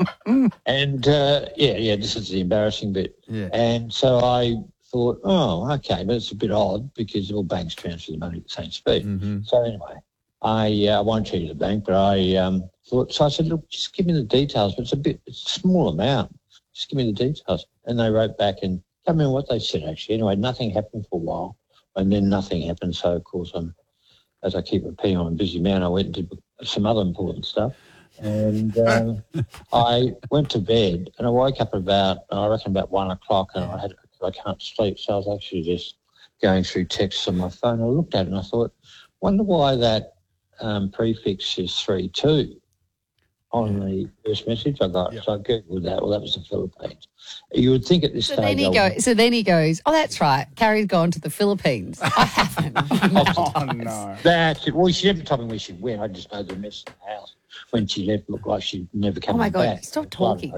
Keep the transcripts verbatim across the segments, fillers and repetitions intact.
and, uh, yeah, yeah, this is the embarrassing bit. Yeah. And so I thought, oh, okay, but it's a bit odd because all banks transfer the money at the same speed. Mm-hmm. So anyway, I uh, I won't tell you the bank, but I um, thought, so I said, look, just give me the details, but it's a bit, it's a small amount. Just give me the details. And they wrote back and I can't remember what they said actually. Anyway, nothing happened for a while and then nothing happened. So, of course, I'm, as I keep repeating, I'm a busy man. I went and did some other important stuff. And um, I went to bed and I woke up about, I reckon about one o'clock and I had I can't sleep. So I was actually just going through texts on my phone. I looked at it and I thought, wonder why that um, prefix is three two on the first message I got. Yep. So I Googled that. Well, that was the Philippines. You would think at this so stage... Then he go, so then he goes, oh, that's right, Carrie's gone to the Philippines. I haven't. Oh, no. That's it. Well, she never told me where she went. I just know the mess in the house. When she left, looked like she'd never come back. Oh, my God, stop talking.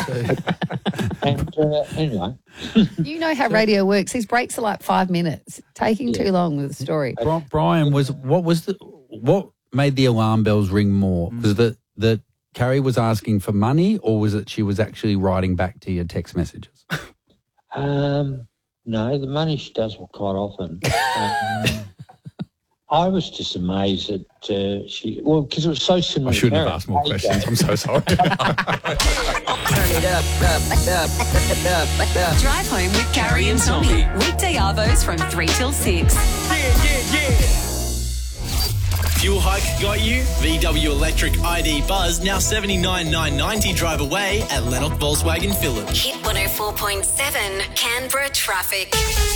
and uh, anyway. You know how radio works. These breaks are like five minutes, taking yeah. too long with the story. Brian, was what was the what made the alarm bells ring more? Was that that Carrie was asking for money, or was it she was actually writing back to your text messages? Um, no, the money she does quite often. Um, I was just amazed that uh, she, well, because it was so similar. I shouldn't have asked more questions. I'm so sorry. Turn it up, up, up, up, up. Drive home with Carrie and Tommy. Weekday arvos from three till six. Yeah, yeah, yeah. Fuel hike got you? V W Electric I D Buzz now seventy-nine thousand nine hundred ninety drive away at Lennox Volkswagen Phillip. Hit one oh four point seven Canberra traffic.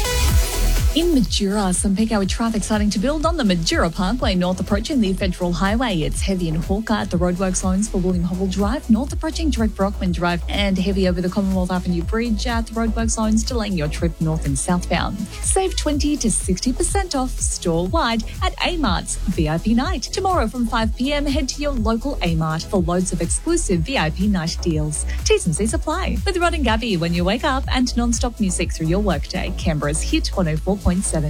In Majura, some peak hour traffic starting to build on the Majura Parkway, north approaching the Federal Highway. It's heavy in Hawker at the roadworks zones for William Hobble Drive, north approaching Direct Brockman Drive, and heavy over the Commonwealth Avenue Bridge at the roadworks zones, delaying your trip north and southbound. Save twenty to sixty percent off store-wide at A-Mart's V I P Night. Tomorrow from five p.m, head to your local A-Mart for loads of exclusive V I P night deals. T's and C's apply. With Rod and Gabby when you wake up and non-stop music through your workday. Canberra's Hit one oh four point seven.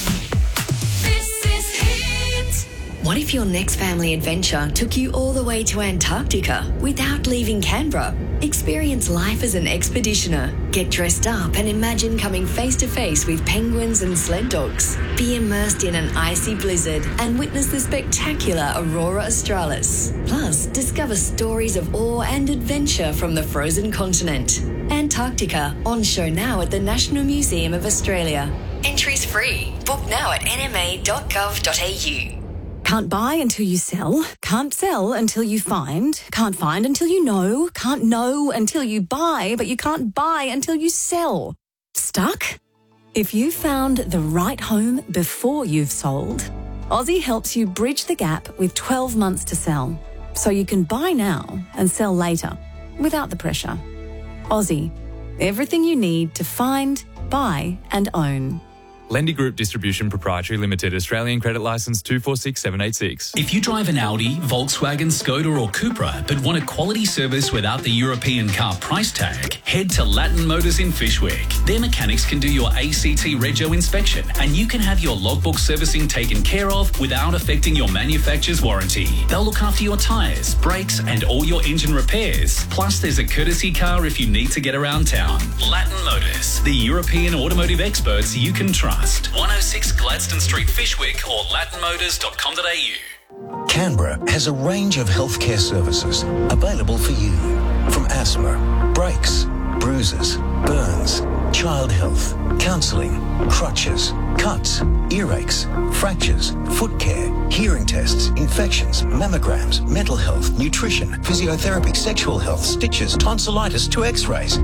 This is Hit. What if your next family adventure took you all the way to Antarctica without leaving Canberra? Experience life as an expeditioner. Get dressed up and imagine coming face to face with penguins and sled dogs. Be immersed in an icy blizzard and witness the spectacular Aurora Australis. Plus, discover stories of awe and adventure from the frozen continent. Antarctica, on show now at the National Museum of Australia. Entries free. Book now at n m a dot gov dot a u. Can't buy until you sell. Can't sell until you find. Can't find until you know. Can't know until you buy, but you can't buy until you sell. Stuck? If you found the right home before you've sold, Aussie helps you bridge the gap with twelve months to sell, so you can buy now and sell later without the pressure. Aussie, everything you need to find, buy and own. Lendy Group Distribution Proprietary Limited, Australian Credit Licence two four six seven eight six. If you drive an Audi, Volkswagen, Skoda or Cupra but want a quality service without the European car price tag, head to Latin Motors in Fyshwick. Their mechanics can do your A C T Rego inspection and you can have your logbook servicing taken care of without affecting your manufacturer's warranty. They'll look after your tyres, brakes and all your engine repairs. Plus there's a courtesy car if you need to get around town. Latin Motors, the European automotive experts you can trust. one oh six Gladstone Street, Fyshwick or latin motors dot com dot a u. Canberra has a range of healthcare services available for you. From asthma, brakes, bruises, burns, child health, counselling, crutches, cuts, earaches, fractures, foot care, hearing tests, infections, mammograms, mental health, nutrition, physiotherapy, sexual health, stitches, tonsillitis to x-rays.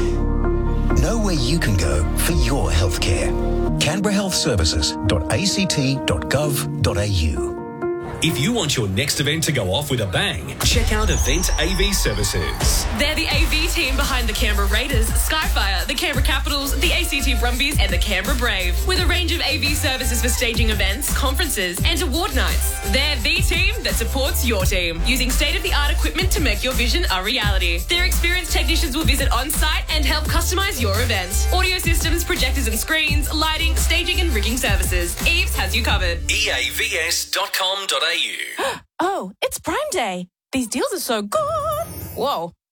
Know where you can go for your healthcare. canberra health services dot a c t dot gov dot a u. If you want your next event to go off with a bang, check out Event A V Services. They're the A V team behind the Canberra Raiders, Skyfire, the Canberra Capitals, the A C T Brumbies and the Canberra Brave. With a range of A V services for staging events, conferences and award nights. They're the team that supports your team, using state-of-the-art equipment to make your vision a reality. Their experienced technicians will visit on-site and help customise your event. Audio systems, projectors and screens, lighting, staging and rigging services. Eves has you covered. E A V S dot com dot a u. Oh, it's Prime Day. These deals are so good. Whoa,